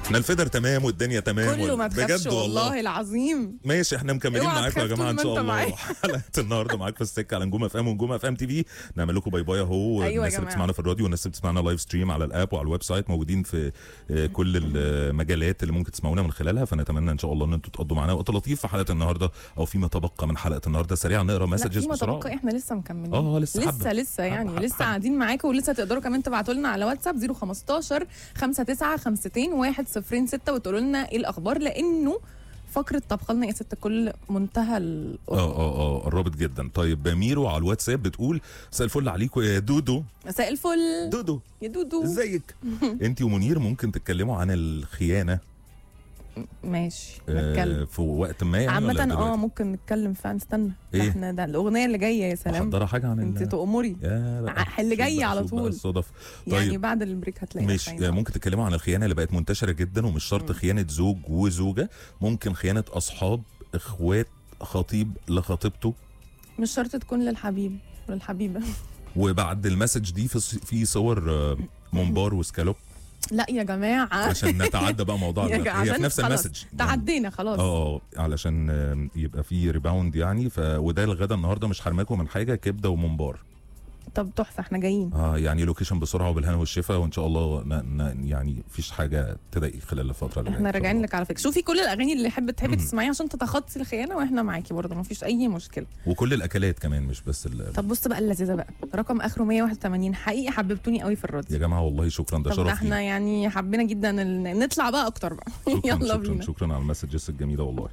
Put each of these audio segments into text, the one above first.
احنا الفدر تمام والدنيا تمام كله ما تخافش بجد والله العظيم. ماشي احنا مكملين اوعى معاكم يا تخاف جماعه ان طول شاء ما انت الله. معايا. حلقه النهارده معاك في السكه على نجوم اف ام ونجوم اف ام تي في. نعمل لكم باي باي اهو. أيوة الناس يا اللي جماعة. بتسمعنا في الراديو والناس اللي بتسمعنا لايف ستريم على الاب وعلى الويب سايت موجودين في كل المجالات اللي ممكن تسمعونا من خلالها. فنتمنى ان شاء الله ان انتم تقضوا معانا وقت لطيف في حلقه النهارده او فيما تبقى من حلقه النهارده. سريعا نقرا مسجز فيما بسرعه. تبقى احنا لسه مكملين. لسه حبة. لسه يعني حبة. لسه قاعدين معاكم ولسه تقدروا كمان تبعتوا لنا على واتساب 015 59 106 وتقولوا لنا ايه الاخبار، لانه فقره طبخ لنا يا ست كل منتهى قربت جدا. طيب ميرو على الواتساب بتقول مساء الفل عليكم يا دودو. مساء الفل دودو يا دودو، ازيك؟ انت ومنير ممكن تتكلموا عن الخيانه ماشي نتكلم في وقت ما يعني عامة ممكن نتكلم فعلا. استنى إيه؟ احنا ده الاغنيه اللي جايه يا سلام. محضره حاجه عن انت تأمري اللي جاي على طول الصدف. يعني طيب بعد البريك هتلاقي مش ممكن تتكلموا عن الخيانه اللي بقت منتشره جدا ومش شرط خيانه زوج وزوجه، ممكن خيانه اصحاب اخوات خطيب لخطيبته، مش شرط تكون للحبيب للحبيبه. وبعد المسج دي في صور ممبار وسكالوب. لا يا جماعه عشان نتعدى بقى موضوع هي في نفس المسج تعدينا خلاص علشان يبقى في ريباوند يعني. وده الغدا النهارده مش حرماكم من حاجه، كبده وممبار. طب تحفه احنا جايين. يعني لوكيشن بسرعه وبالهنا والشفا وان شاء الله يعني مفيش حاجه تضايق خلال الفتره اللي احنا راجعين لك على فكره. شوفي كل الاغاني اللي تحبي تسمعيها عشان تتخطي الخيانه واحنا معاكي برضه مفيش اي مشكله، وكل الاكلات كمان مش بس طب بص بقى اللذيذه بقى رقم اخره 181 حقيقي حببتوني قوي في الراديو يا جماعه والله شكرا ده شرف. احنا يعني حبينا جدا نطلع بقى اكتر بقى. يلا بينا. شكرا على المسجز الجميله والله.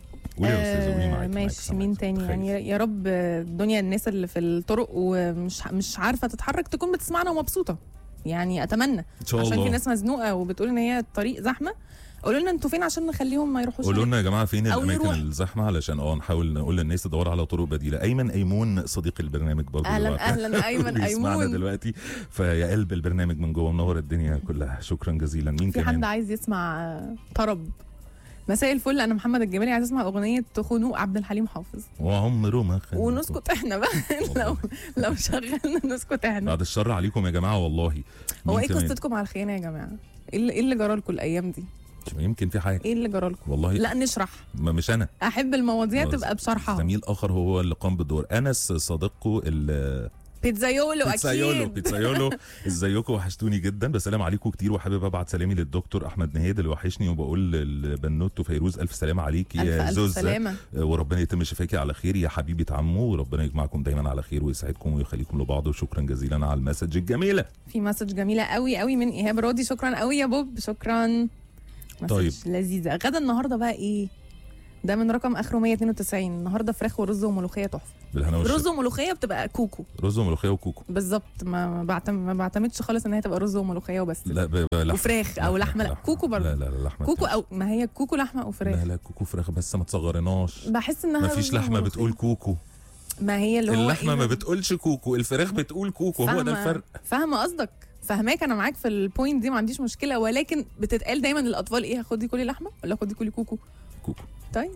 ماشي مين تاني يعني يا رب الدنيا الناس اللي في الطرق ومش عارفه تتحرك تكون بتسمعنا ومبسوطه يعني. اتمنى إن شاء عشان الله. في ناس مزنوقه وبتقول ان هي الطريق زحمه. قولوا لنا انتوا فين عشان نخليهم ما يروحوش. قولوا لنا يا جماعه فين الاماكن الزحمه علشان نحاول نقول للناس تدور على طرق بديله. ايمون صديق البرنامج برضه اهلا ايمون دلوقتي فيا قلب البرنامج من جوه منور الدنيا كلها. شكرا جزيلا. مين في كمان؟ حد عايز يسمع طرب. مساء الفل انا محمد الجمالي عايز اسمع اغنيه خنوق عبد الحليم حافظ وعمره ما خان ونسكت احنا بقى. لو شغلنا نسكت احنا. بعد الشر عليكم يا جماعه والله. هو ايه قصتكم على الخيانه يا جماعه؟ ايه اللي جرى لكم الايام دي؟ يمكن في حاجه. ايه اللي جرى لكم والله؟ لا نشرح. مش انا احب المواضيع تبقى بشرحها. زميل اخر هو اللي قام بالدور. انس صديقكم بيتزايولو بيتزايولو ازيكم وحشتوني جدا. بسلام عليكم كتير وحابب ابعت سلامي للدكتور احمد نهاد اللي وحشني وبقول للبنوت فيروز الف سلامه عليكي يا زوزة وربنا يتم شفاكي على خير يا حبيبه عمو وربنا يجمعكم دايما على خير ويسعدكم ويخليكم لبعض. وشكرا جزيلا على المسج الجميله. في مسج جميله قوي قوي من ايهاب راضي. شكرا قوي يا بوب شكرا. طيب لذيذه. غدا النهارده بقى ايه ده من رقم اخره 192. النهارده فراخ ورز وملوخيه تحفه. رز وملوخيه بتبقى كوكو. رز وملوخيه وكوكو بالظبط. ما بعتمدش خالص ان هي تبقى رز وملوخيه وبس. لا وفراخ او لحمه. لا كوكو برضه. لا لحمه كوكو او ما هي كوكو لحمه او فراخ. لا كوكو فراخ بس ما تصغرناش. بحس انها ما فيش لحمه بتقول كوكو. ما هي اللي هو اللحمه ما بتقولش كوكو الفراخ بتقول كوكو. هو ده الفرق. فاهمه قصدك فهماك انا معاك في البوينت دي ما عنديش مشكله ولكن بتتقال دايما للاطفال ايه خدي كلي لحمه ولا خدي كلي كوكو. طيب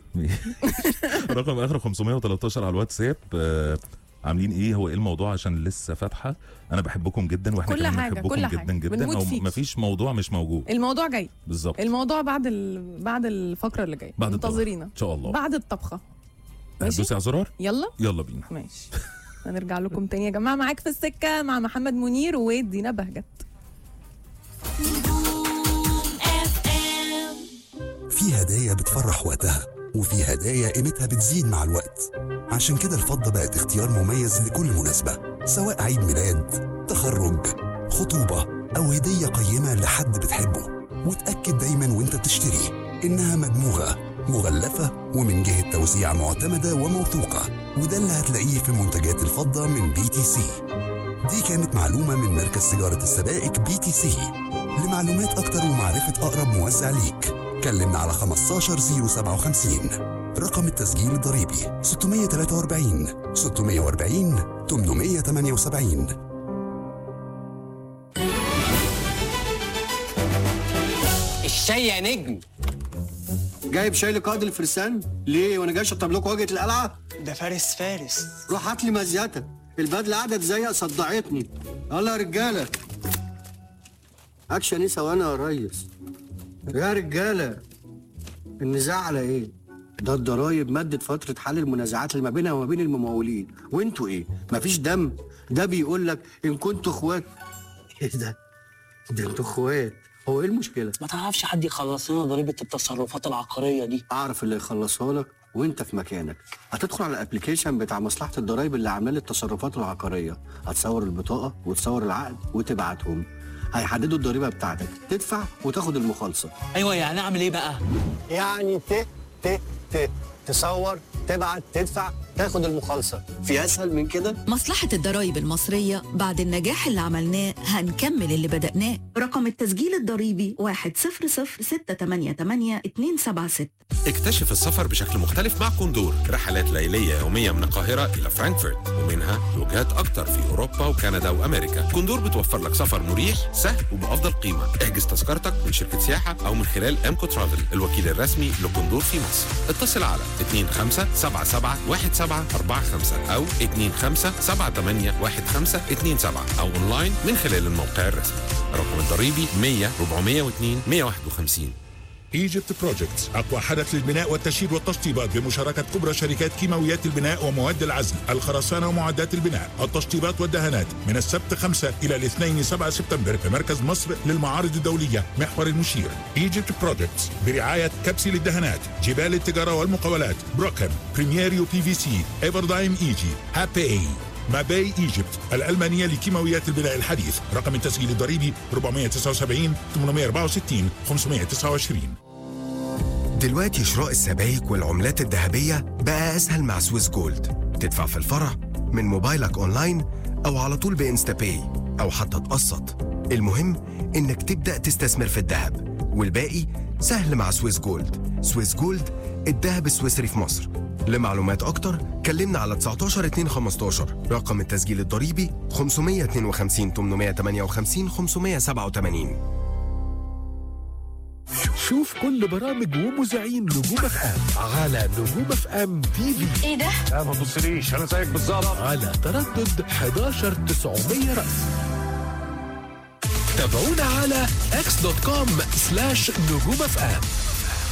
رقم اخر 513 على الواتساب. عاملين ايه؟ هو ايه الموضوع عشان لسه فاتحه؟ انا بحبكم جدا واحنا كمان بنحبكم جدا جدا. او مفيش موضوع مش موجود. الموضوع جاي بالظبط. الموضوع بعد الفقره اللي جايه منتظرينا ان شاء الله بعد الطبخه. دوسي على زرار يلا بينا. ماشي. هنرجع لكم تاني يا جماعه. معاك في السكه مع محمد منير ودينا بهجت. في هدايا بتفرح وقتها وفي هدايا قيمتها بتزيد مع الوقت. عشان كده الفضة بقت اختيار مميز لكل مناسبة سواء عيد ميلاد تخرج خطوبة أو هدية قيمة لحد بتحبه. وتأكد دايما وانت بتشتري إنها مدموغة مغلفة ومن جهة توزيع معتمدة وموثوقة. وده اللي هتلاقيه في منتجات الفضة من BTC. دي كانت معلومة من مركز تجارة السبائك BTC. لمعلومات أكتر ومعرفة أقرب موزع ليك كلمنا على 15057. رقم التسجيل الضريبي 643 640 878. الشاي يا نجم. جايب شاي لقائد الفرسان ليه وانا جاي اشطب لكم واجهه القلعه؟ ده فارس. روح هات لي مزيتك البدله قاعده تزيق صدعتني. يلا يا رجاله اكشن ايه ثواني يا ريس. يا رجاله، النزاع على ايه؟ ده الضرايب مدت فترة حل المنازعات اللي ما بينها وما بين الممولين، وانتوا ايه؟ مفيش دم؟ ده بيقول لك ان كنتوا اخوات. ايه ده انتوا اخوات؟ هو ايه المشكلة؟ ما تعرفش حد يخلص لنا ضريبه التصرفات العقاريه دي؟ اعرف اللي يخلصها لك وانت في مكانك. هتدخل على الابلكيشن بتاع مصلحة الضرايب اللي عامل التصرفات العقارية، هتصور البطاقة وتصور العقد وتبعتهم، هيحددوا الضريبة بتاعتك، تدفع وتاخد المخالصة. ايوه، يعني اعمل ايه بقى؟ يعني تصور، تبعت، تدفع، تاخد المخالصة. في اسهل من كده؟ مصلحة الضرايب المصرية بعد النجاح اللي عملناه هنكمل اللي بدأناه. رقم التسجيل الضريبي 100688276. اكتشف السفر بشكل مختلف مع كوندور. رحلات ليلية يومية من القاهرة إلى فرانكفورت، ومنها وجهات أكتر في أوروبا وكندا وأمريكا. كوندور بتوفر لك سفر مريح سهل وبأفضل قيمة. احجز تذكرتك من شركة سياحة أو من خلال أمكو ترافل، الوكيل الرسمي لكوندور في مصر. اتصل على 25771745 أو 25781527 أو أونلاين من خلال الموقع الرسمي. الرقم الضريبي 100 402 151. ايجيبت بروجكتس، اقوى حدث للبناء والتشييد والتشطيبات بمشاركه كبرى شركات كيماويات البناء ومواد العزل، الخرسانه ومعدات البناء، التشطيبات والدهانات، من السبت 5 الى الاثنين 7 سبتمبر في مركز مصر للمعارض الدوليه محور المشير. ايجيبت بروجكتس برعايه كبسي للدهانات، جبال التجاره والمقاولات، بروكم، بريميريو بي في سي، ايفردايم ايجي، هابي، ماباي ايجيبت الألمانية لكيماويات البناء الحديث. رقم التسجيل الضريبي 479 864 529. دلوقتي شراء السبائك والعملات الذهبية بقى أسهل مع سويس جولد. تدفع في الفرع من موبايلك أونلاين أو على طول بإنستا باي أو حتى تقسط. المهم إنك تبدأ تستثمر في الذهب، والباقي سهل مع سويس جولد. سويس جولد، الذهب السويسري في مصر. لمعلومات أكتر كلمنا على 19 2 15. رقم التسجيل الضريبي 552 858 587. شوف كل برامج ومذيعين نجوم اف ام على نجوم اف ام تي في. ايه ده؟ لا ما تبصليش، انا زيك بالظبط. على تردد 11900 رأس. تابعونا على x.com/نجوم اف ام.